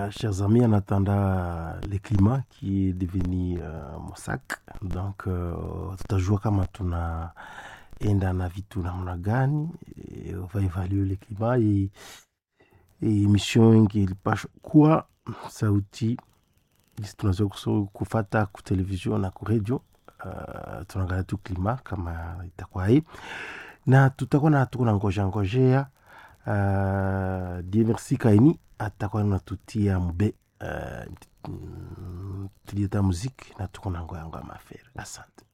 Chers amis, en attendant le climat qui est devenu mon sac, donc tutajua kama tunaenda na vitu namna gani, on va évaluer le climat et émission ingilipashwa kuwa sauti tunaweza kufata ku television na ku radio. Tunaangalia tu klima kama itakuwa hii na tutakuwa ngojea Dieu merci Kaini atakuwa natutia mbe tulieta muziki na tuko na ngoya ngoma affaire. Asante.